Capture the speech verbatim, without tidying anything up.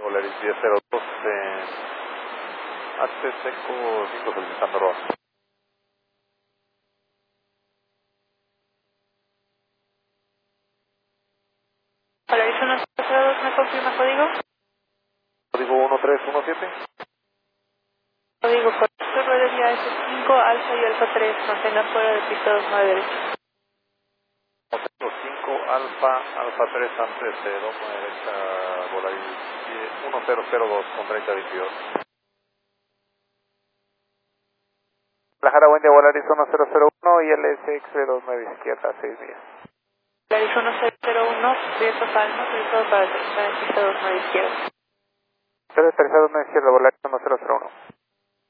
Volaris diez cero dos, eh, H Seco cinco solicitando roja. Volaris uno cero dos, ¿me confirma código? Código uno tres uno siete. Código por rueda S cinco, alfa y alfa tres, mantenga fuera de pista dos nueve derecho. cinco Alfa, Alfa tres antes de dos nueve derecha, Volaris uno cero cero dos con treinta veintidós. Guadalajara, buen día, Volaris uno cero cero uno y L S X dos nueve izquierda, seis días. Volaris uno cero cero uno, riesgo calmo, riesgo para aterrizar en pista dos nueve izquierda. Cero aterrizado dos nueve izquierda, Volaris uno cero cero uno.